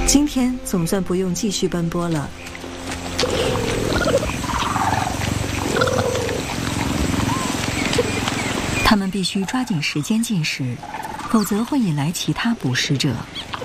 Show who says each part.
Speaker 1: 今天总算不用继续奔波了。
Speaker 2: 他们必须抓紧时间进食，否则会引来其他捕食者。